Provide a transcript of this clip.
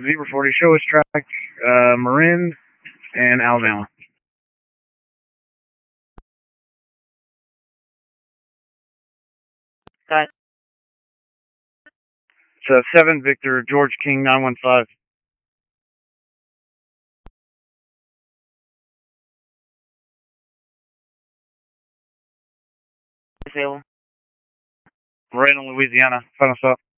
Zebra 40, show us track, Marin and Alabama. Got it. It's 7 Victor, George King 915. Disable. Marin, Louisiana, final stop.